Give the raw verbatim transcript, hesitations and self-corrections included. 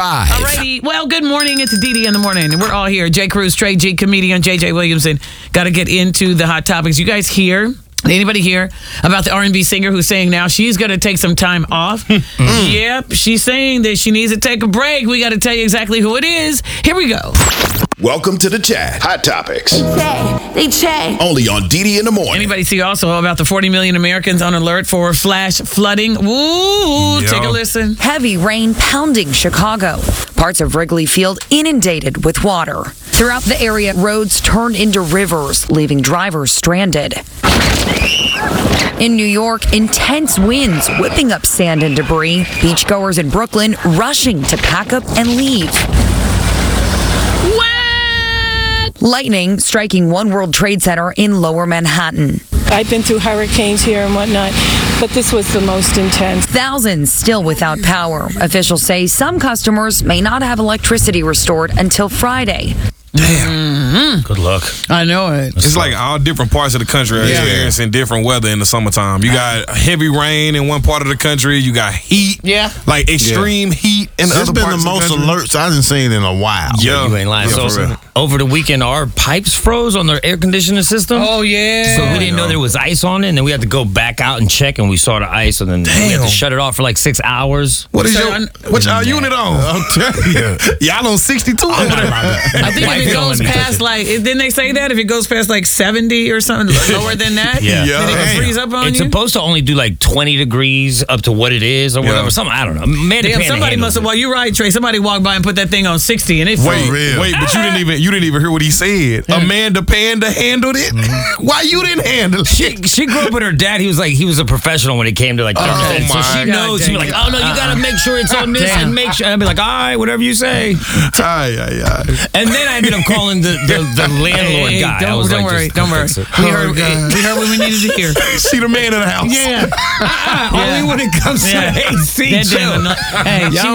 Five. All righty. Well, good morning. It's D D in the morning. We're all here. Jay Cruz, Trey G, comedian J J Williamson. Got to get into the hot topics. You guys hear? Anybody hear about the R and B singer who's saying now she's going to take some time off? mm. Yep. She's saying that she needs to take a break. We got to tell you exactly who it is. Here we go. Welcome to the chat. Hot Topics. Say, they check. Only on D D in the morning. Anybody see also about the forty million Americans on alert for flash flooding? Ooh, Yo. take a listen. Heavy rain pounding Chicago. Parts of Wrigley Field inundated with water. Throughout the area, roads turned into rivers, leaving drivers stranded. In New York, intense winds whipping up sand and debris. Beachgoers in Brooklyn rushing to pack up and leave. Lightning striking One World Trade Center in Lower Manhattan. I've been through hurricanes here and whatnot, but this was the most intense. Thousands still without power. Officials say some customers may not have electricity restored until Friday. Damn. Good luck. I know it. It's like all different parts of the country are Yeah. experiencing different weather in the summertime. You got heavy rain in one part of the country. You got heat. Yeah. Like extreme heat in the It's other been parts the of most the country. alerts I've seen in a while. Yeah. You ain't lying. Yeah, so, for real. over the weekend, our pipes froze on their air conditioning system. Oh, yeah. So we didn't know there was ice on it, and then we had to go back out and check, and we saw the ice, and then we had Damn. to shut it off for like six hours. What is So, your I'm- what y'all unit on? I'm telling you. Y'all on sixty-two? I think Wife if it don't goes let me touch past it. like, didn't they say that? If it goes past like seventy or something lower than that, Yeah. then it Yeah. can freeze up on It's you? supposed to only do like twenty degrees up to what it is or whatever. Yeah. Something, I don't know. Man, Damn, somebody must have, well, you're right, Trey. Somebody walked by and put that thing on sixty and it Wait, froze. real. wait, but you didn't even you didn't even hear what he said. Amanda Panda handled it. Why you didn't handle it? She, she grew up with her dad. He was like, he was a professional when it came to like thermostats. So my she God knows. She'd be dang like, it. oh no, you gotta make sure it's on this Damn. and make sure. I'd be like, all right, whatever you say. Ay, ay, ay. And then I ended up calling the, the, the landlord Hey, guy. I don't, was don't like, worry, just don't come worry. fix it. We heard, we heard what we needed to hear. She the man of the house. Yeah. Only when it comes Yeah. to A C. That chill. damn anno- Hey, she